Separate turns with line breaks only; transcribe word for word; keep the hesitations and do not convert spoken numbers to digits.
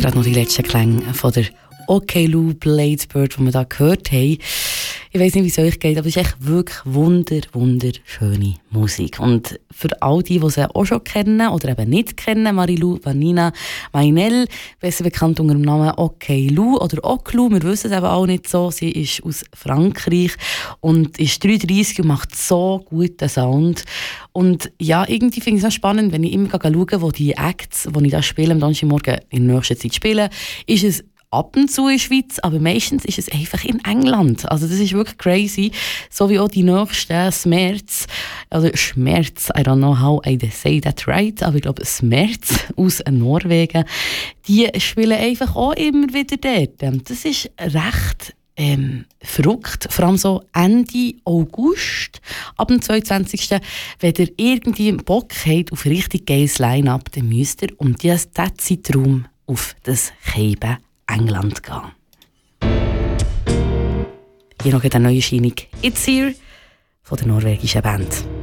gerade noch die letzten Klänge von der Okello Bladesbird, die wir hier gehört haben. Ich weiss nicht, wie es euch geht, aber es ist echt wirklich wunder, wunderschöne Musik. Und für all die, die sie auch schon kennen oder eben nicht kennen, Marilou Vanina Mainel, besser bekannt unter dem Namen Okello oder Okello, wir wissen es eben auch nicht so. Sie ist aus Frankreich und ist dreiunddreissig und macht so guten Sound. Und ja, irgendwie finde ich es auch spannend, wenn ich immer schaue, wo die Acts, die ich da spiele, am Donnerstagmorgen in der nächsten Zeit spielen, ist es ab und zu in der Schweiz, aber meistens ist es einfach in England. Also das ist wirklich crazy. So wie auch die nächsten Smerz, also Schmerz, I don't know how I say that right, aber ich glaube Smerz aus Norwegen, die spielen einfach auch immer wieder dort. Das ist recht ähm, verrückt, vor allem so Ende August, ab dem zweiundzwanzigsten Wenn ihr irgendwie Bock habt auf richtig geiles Line-Up, dann müsst ihr um diesen Zeitraum auf das Cheiben England gehen. Hier noch eine neue Erscheinung «It's Here» von der norwegischen Band.